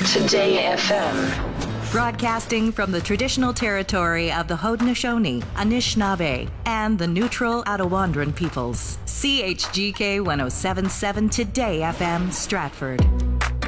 Today FM. Broadcasting from the traditional territory of the Haudenosaunee, Anishinaabe, and the neutral Attawandaron peoples. CHGK 1077 Today FM, Stratford.